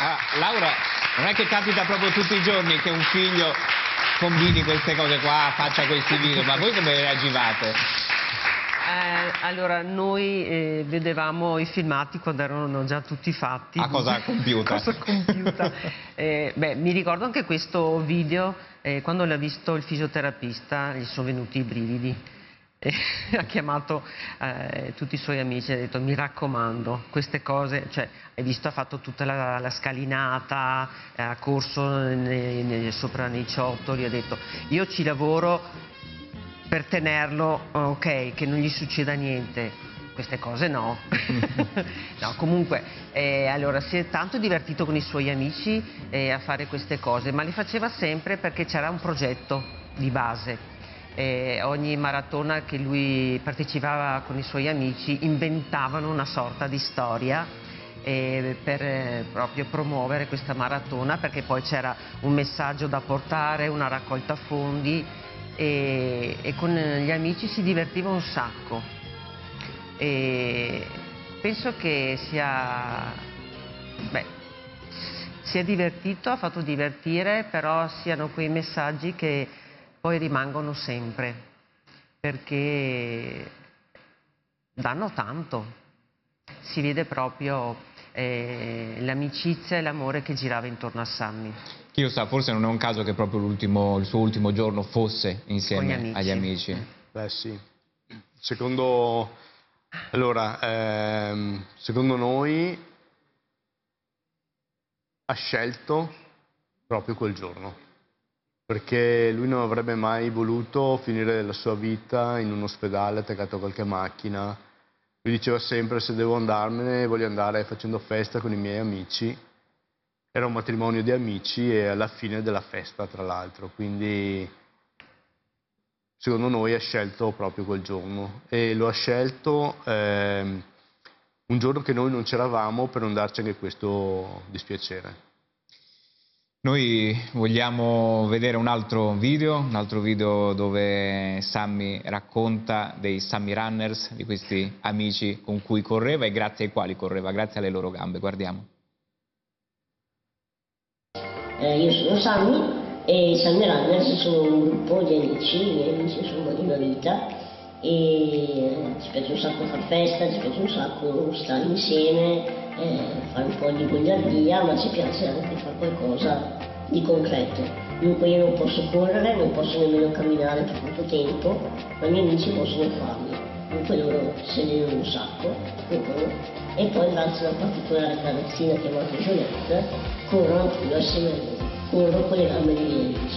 Laura, non è che capita proprio tutti i giorni che un figlio combini queste cose qua, faccia questi video, ma voi come reagivate? Allora, noi vedevamo i filmati quando erano già tutti fatti. A cosa compiuta? Cosa compiuta. Mi ricordo anche questo video, quando l'ha visto il fisioterapista, gli sono venuti i brividi. Ha chiamato tutti i suoi amici e ha detto: mi raccomando, queste cose, cioè, hai visto, ha fatto tutta la scalinata, ha corso sopra nei ciottoli, ha detto: io ci lavoro per tenerlo, ok, che non gli succeda niente, queste cose no. No, comunque, allora si è tanto divertito con i suoi amici a fare queste cose, ma le faceva sempre perché c'era un progetto di base. Ogni maratona che lui partecipava con i suoi amici inventavano una sorta di storia per proprio promuovere questa maratona, perché poi c'era un messaggio da portare, una raccolta fondi, e con gli amici si divertiva un sacco. Penso che si è divertito, ha fatto divertire, però siano quei messaggi che poi rimangono sempre, perché danno tanto. Si vede proprio l'amicizia e l'amore che girava intorno a Sammy. Chi lo sa, forse non è un caso che proprio il suo ultimo giorno fosse insieme agli amici. Beh sì, secondo noi ha scelto proprio quel giorno, perché lui non avrebbe mai voluto finire la sua vita in un ospedale attaccato a qualche macchina. Lui diceva sempre: se devo andarmene voglio andare facendo festa con i miei amici. Era un matrimonio di amici e alla fine della festa, tra l'altro, quindi secondo noi ha scelto proprio quel giorno, e lo ha scelto un giorno che noi non c'eravamo, per non darci anche questo dispiacere. Noi vogliamo vedere un altro video dove Sammy racconta dei Sammy Runners, di questi amici con cui correva e grazie ai quali correva, grazie alle loro gambe. Guardiamo. Io sono Sammy e i Sammy Runners sono un gruppo di amici, i miei amici insomma di una vita, e ci piace un sacco far festa, ci piace un sacco stare insieme, fare un po' di goliardia, ma ci piace anche fare qualcosa di concreto. Dunque io non posso correre, non posso nemmeno camminare per molto tempo, ma i miei amici possono farlo. Dunque loro si allenano un sacco, corrono, e poi grazie a una particolare ragazzina chiamata Giulietta corrono assieme a noi, corrono con le gambe dei miei amici.